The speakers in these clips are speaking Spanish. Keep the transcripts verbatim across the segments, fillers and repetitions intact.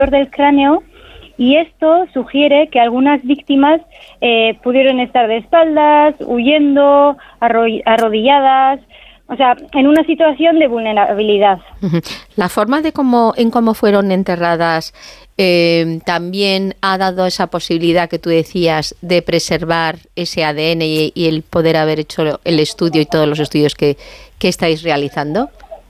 del cráneo, y esto sugiere que algunas víctimas eh, pudieron estar de espaldas, huyendo, arro- arrodilladas, o sea, en una situación de vulnerabilidad. La forma de cómo, en cómo fueron enterradas eh, también ha dado esa posibilidad que tú decías de preservar ese A D N y, y el poder haber hecho el estudio y todos los estudios que, que estáis realizando.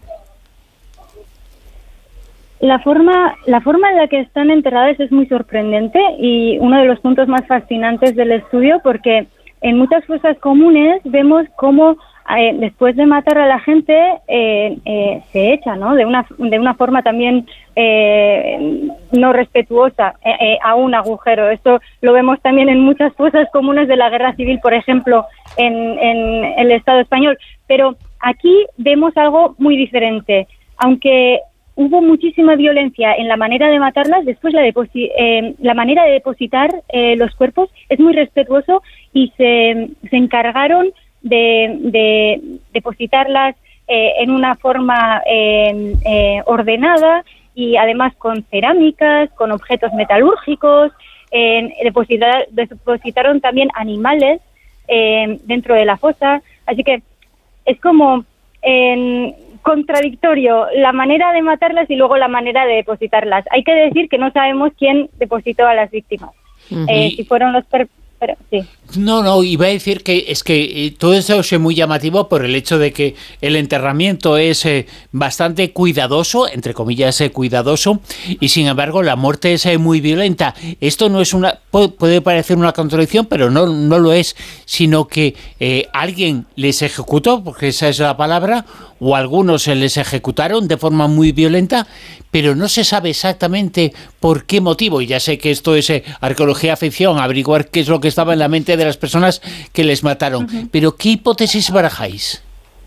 La forma, la forma en la que están enterradas es muy sorprendente y uno de los puntos más fascinantes del estudio, porque en muchas fosas comunes vemos cómo eh, después de matar a la gente eh, eh, se echa, ¿no? De una de una forma también eh, no respetuosa eh, eh, a un agujero. Esto lo vemos también en muchas fosas comunes de la Guerra Civil, por ejemplo, en, en el Estado español. Pero aquí vemos algo muy diferente, aunque hubo muchísima violencia en la manera de matarlas, después la, deposi- eh, la manera de depositar eh, los cuerpos es muy respetuoso y se, se encargaron de, de depositarlas eh, en una forma eh, eh, ordenada y además con cerámicas, con objetos metalúrgicos, eh, depositar, depositaron también animales eh, dentro de la fosa, así que es como en contradictorio la manera de matarlas y luego la manera de depositarlas. Hay que decir que no sabemos quién depositó a las víctimas. Uh-huh. Eh, si fueron los per- pero, sí. No, no, iba a decir que es que eh, todo eso es muy llamativo por el hecho de que el enterramiento es eh, bastante cuidadoso, entre comillas eh, cuidadoso, y sin embargo la muerte es eh, muy violenta. Esto no es una, puede parecer una contradicción, pero no, no lo es, sino que eh, alguien les ejecutó, porque esa es la palabra, o algunos se les ejecutaron de forma muy violenta, pero no se sabe exactamente por qué motivo, y ya sé que esto es eh, arqueología ficción, averiguar qué es lo que estaba en la mente de las personas que les mataron. Uh-huh. Pero ¿qué hipótesis barajáis?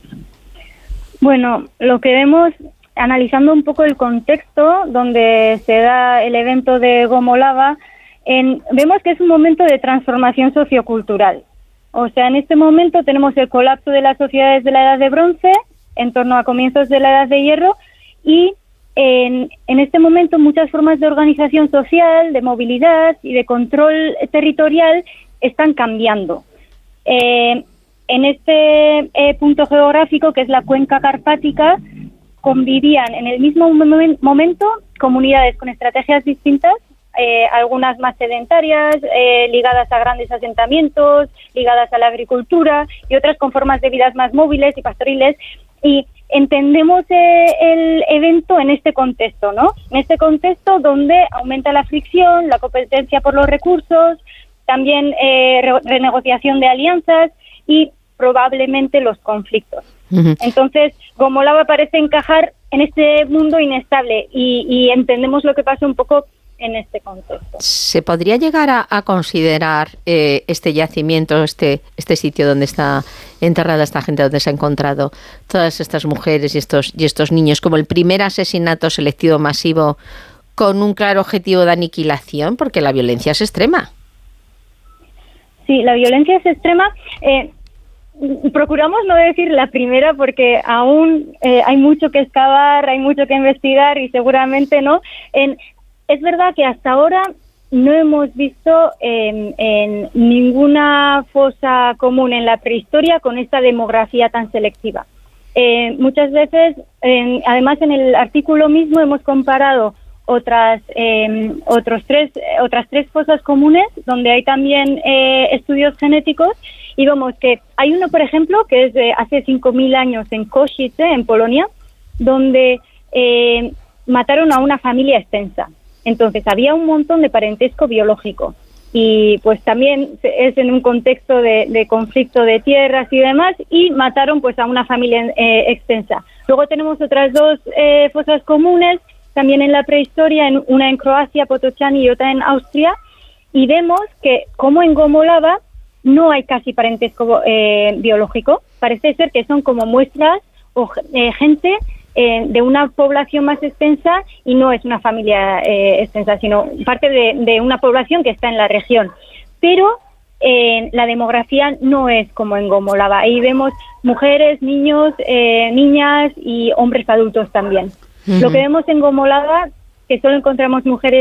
Bueno, lo que vemos, analizando un poco el contexto donde se da el evento de Gomolava, en, vemos que es un momento de transformación sociocultural. O sea, en este momento tenemos el colapso de las sociedades de la Edad de Bronce, en torno a comienzos de la Edad de Hierro, y en, en este momento muchas formas de organización social, de movilidad y de control territorial están cambiando. Eh, en este eh, punto geográfico, que es la cuenca carpática, convivían en el mismo momen- momento comunidades con estrategias distintas, eh, algunas más sedentarias, eh, ligadas a grandes asentamientos, ligadas a la agricultura, y otras con formas de vidas más móviles y pastoriles. Y entendemos eh, el evento en este contexto, ¿no? En este contexto donde aumenta la fricción, la competencia por los recursos, también eh, re- renegociación de alianzas y probablemente los conflictos. Uh-huh. Entonces, Gomolava parece encajar en este mundo inestable y, y entendemos lo que pasa un poco en este contexto. ¿Se podría llegar a, a considerar eh, este yacimiento, este, este sitio donde está enterrada esta gente, donde se ha encontrado todas estas mujeres y estos, y estos niños, como el primer asesinato selectivo masivo con un claro objetivo de aniquilación? Porque la violencia es extrema. Sí, la violencia es extrema. Eh, procuramos no decir la primera porque aún eh, hay mucho que excavar, hay mucho que investigar y seguramente no. En, es verdad que hasta ahora no hemos visto eh, en ninguna fosa común en la prehistoria con esta demografía tan selectiva. Eh, muchas veces, eh, además en el artículo mismo hemos comparado otras eh, otros tres otras tres fosas comunes donde hay también eh, estudios genéticos y vemos que hay uno, por ejemplo, que es de hace cinco mil años en Košice, en Polonia, donde eh, mataron a una familia extensa. Entonces había un montón de parentesco biológico y pues también es en un contexto de, de conflicto de tierras y demás, y mataron pues a una familia eh, extensa. Luego tenemos otras dos eh, fosas comunes también en la prehistoria, en, una en Croacia, Potocani, y otra en Austria, y vemos que, como en Gomolava, no hay casi parentesco eh, biológico. Parece ser que son como muestras o eh, gente eh, de una población más extensa, y no es una familia eh, extensa, sino parte de, de una población que está en la región. Pero eh, la demografía no es como en Gomolava. Ahí vemos mujeres, niños, eh, niñas y hombres adultos también. Uh-huh. Lo que vemos en Gomolava, que solo encontramos mujeres